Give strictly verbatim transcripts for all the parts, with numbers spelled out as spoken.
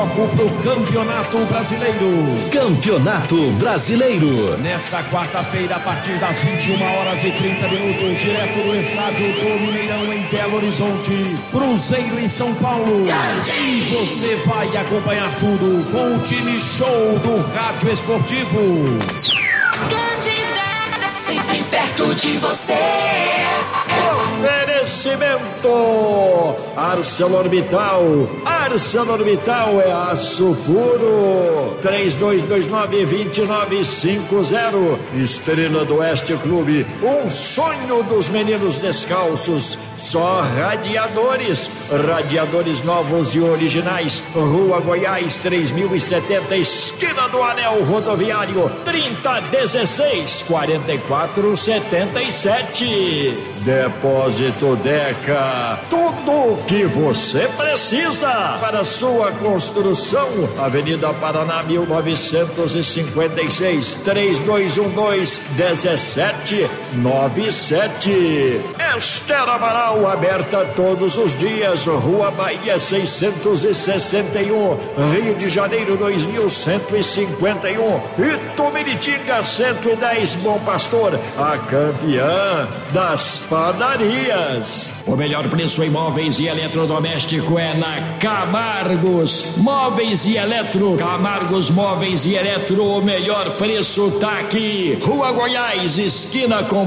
bloco pro Campeonato Brasileiro. Campeonato Brasileiro. Nesta quarta-feira, a partir das vinte e uma horas e trinta minutos, direto do estádio do Mineirão em Belo Horizonte, Cruzeiro em São Paulo. E você vai acompanhar tudo com o time show do Rádio Esportivo. Candidata, sempre perto de você. Oferecimento ArcelorMittal. ArcelorMittal é aço puro. três dois dois nove, dois nove cinco zero. Estrela do Oeste Clube, um sonho dos meninos descalços. Só radiadores, radiadores novos e originais. Rua Goiás três mil e setenta, esquina do Anel Rodoviário, trinta dezesseis, quarenta e quatro setenta e sete. Depósito Deca, tudo o que você precisa para sua construção. Avenida Paraná mil novecentos e cinquenta e seis, três dois um dois, um sete nove sete. Esther Amaral, aberta todos os dias. Rua Bahia seiscentos e sessenta e um, Rio de Janeiro dois mil cento e cinquenta e um. Itumiritinga cento e dez, Bom Pastor, a campeã das padarias. O melhor preço em móveis e eletrodoméstico é na Camargos Móveis e Eletro. Camargos Móveis e Eletro, o melhor preço tá aqui. Rua Goiás, esquina com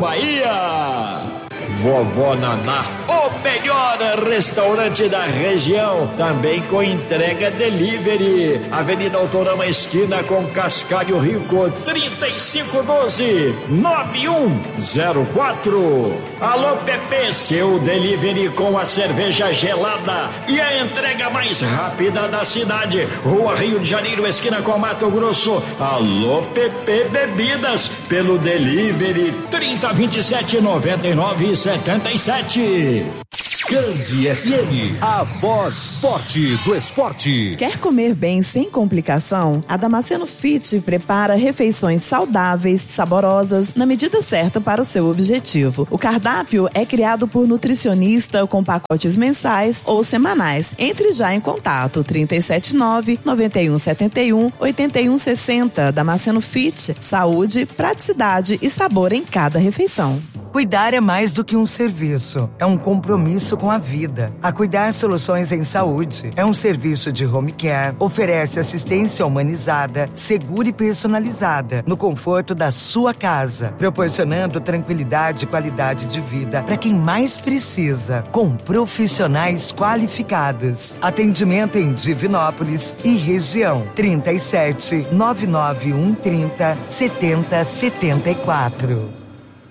Bahia. Vovó Naná, o melhor restaurante da região, também com entrega delivery. Avenida Autorama, esquina com Cascalho Rico, trinta e cinco doze, nove um zero quatro. Alô Pepe, seu delivery com a cerveja gelada e a entrega mais rápida da cidade. Rua Rio de Janeiro, esquina com Mato Grosso. Alô Pepe Bebidas, pelo delivery trinta, vinte e sete, noventa e nove, setenta e sete. Candi F M, a voz forte do esporte. Quer comer bem sem complicação? A Damasceno Fit prepara refeições saudáveis, saborosas, na medida certa para o seu objetivo. O cardápio é criado por nutricionista com pacotes mensais ou semanais. Entre já em contato, trinta e sete nove, noventa e um setenta e um, oitenta e um sessenta. Damasceno Fit, saúde, praticidade e sabor em cada refeição. Cuidar é mais do que um serviço, é um compromisso com a vida. A Cuidar Soluções em Saúde é um serviço de home care, oferece assistência humanizada, segura e personalizada, no conforto da sua casa, proporcionando tranquilidade e qualidade de vida para quem mais precisa, com profissionais qualificados. Atendimento em Divinópolis e região, trinta e sete, nove nove um, trinta, setenta, setenta e quatro.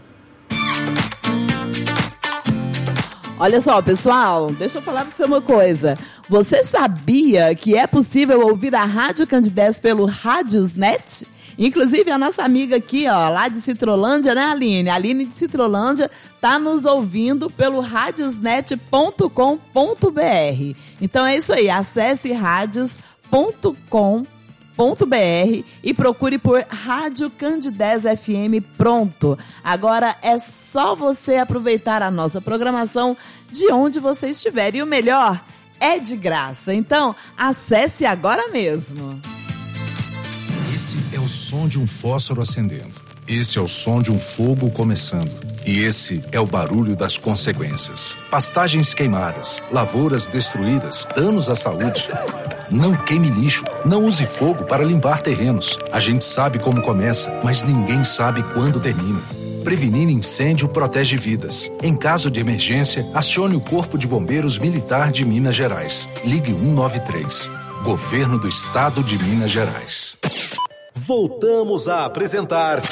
Olha só, pessoal, deixa eu falar pra você uma coisa. Você sabia que é possível ouvir a Rádio Candidez pelo Radiosnet? Inclusive, a nossa amiga aqui, ó, lá de Citrolândia, né, Aline? A Aline de Citrolândia tá nos ouvindo pelo radiosnet ponto com ponto b r. Então é isso aí, acesse radios ponto com ponto b r e procure por Rádio Candidez F M. Pronto. Agora é só você aproveitar a nossa programação de onde você estiver. E o melhor, é de graça. Então, acesse agora mesmo. Esse é o som de um fósforo acendendo. Esse é o som de um fogo começando. E esse é o barulho das consequências. Pastagens queimadas, lavouras destruídas, danos à saúde. Não queime lixo, não use fogo para limpar terrenos. A gente sabe como começa, mas ninguém sabe quando termina. Prevenir incêndio protege vidas. Em caso de emergência, acione o Corpo de Bombeiros Militar de Minas Gerais. Ligue um nove três. Governo do Estado de Minas Gerais. Voltamos a apresentar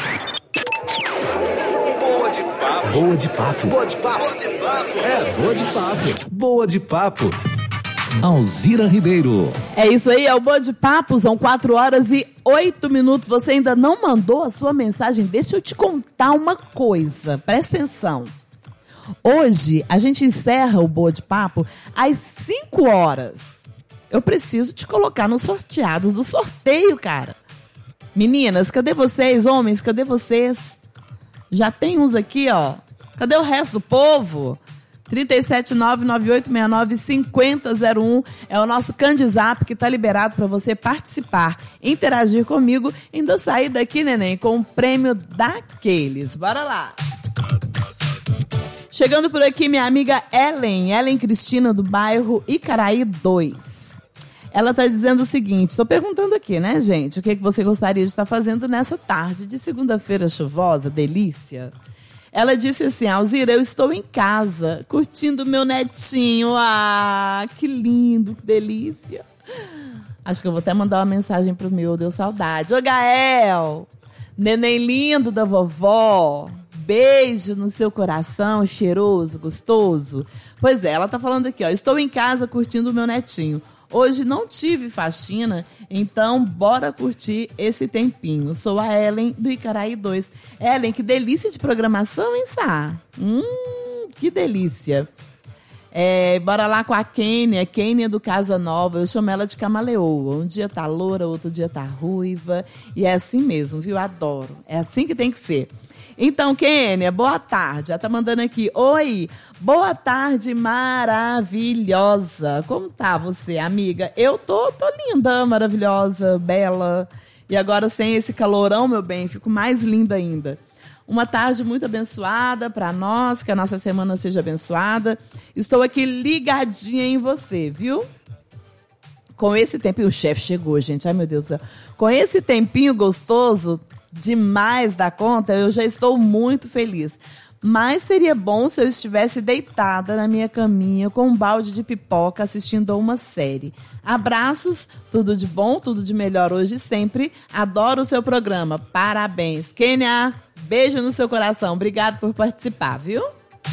Boa de Papo. Boa de Papo. Boa de Papo. Boa de Papo. É, Boa de Papo. Boa de Papo. Alzira Ribeiro. É isso aí, é o Boa de Papo, são quatro horas e oito minutos. Você ainda não mandou a sua mensagem? Deixa eu te contar uma coisa, presta atenção. Hoje a gente encerra o Boa de Papo às cinco horas. Eu preciso te colocar nos sorteados do sorteio, cara. Meninas, cadê vocês? Homens, cadê vocês? Já tem uns aqui, ó. Cadê o resto do povo? três sete nove, nove oito seis nove, cinco zero zero um é o nosso Candizap que está liberado para você participar, interagir comigo e ainda sair daqui, neném, com um prêmio daqueles. Bora lá! Chegando por aqui, minha amiga Ellen, Ellen Cristina, do bairro Icaraí dois. Ela está dizendo o seguinte, estou perguntando aqui, né, gente, o que, que você gostaria de estar fazendo nessa tarde de segunda-feira chuvosa, delícia? Ela disse assim, Alzira, eu estou em casa, curtindo meu netinho. Ah, que lindo, que delícia. Acho que eu vou até mandar uma mensagem pro meu, deu saudade. Ô, Gael, neném lindo da vovó, beijo no seu coração, cheiroso, gostoso. Pois é, ela tá falando aqui, ó, estou em casa curtindo o meu netinho. Hoje não tive faxina, então bora curtir esse tempinho. Sou a Ellen, do Icaraí dois. Ellen, que delícia de programação, hein, Sá? Hum, que delícia. É, bora lá com a Kênia, Kênia do Casa Nova. Eu chamo ela de camaleoa. Um dia tá loura, outro dia tá ruiva. E é assim mesmo, viu? Adoro. É assim que tem que ser. Então, Kênia, boa tarde. Já tá mandando aqui. Oi, boa tarde maravilhosa. Como tá você, amiga? Eu tô, tô linda, maravilhosa, bela. E agora sem esse calorão, meu bem, fico mais linda ainda. Uma tarde muito abençoada para nós, que a nossa semana seja abençoada. Estou aqui ligadinha em você, viu? Com esse tempinho, o chefe chegou, gente. Ai, meu Deus do céu. Com esse tempinho gostoso, demais da conta, eu já estou muito feliz. Mas seria bom se eu estivesse deitada na minha caminha com um balde de pipoca assistindo a uma série. Abraços, tudo de bom, tudo de melhor hoje e sempre. Adoro o seu programa. Parabéns. Kênia, beijo no seu coração. Obrigado por participar, viu?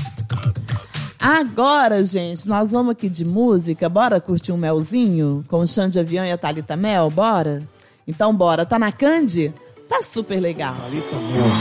Agora, gente, nós vamos aqui de música. Bora curtir um melzinho com o Xande Avião e a Thalita Mel? Bora? Então bora. Tá na Candi? Tá super legal.